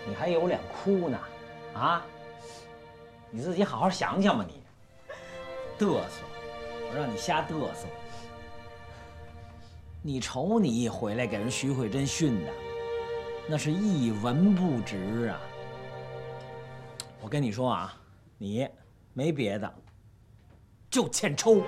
你还有脸哭呢？啊？你自己好好想想吧你。嘚瑟，我让你瞎嘚瑟。你瞅你一回来给人徐慧珍训的，那是一文不值啊！我跟你说啊，你没别的，就欠抽。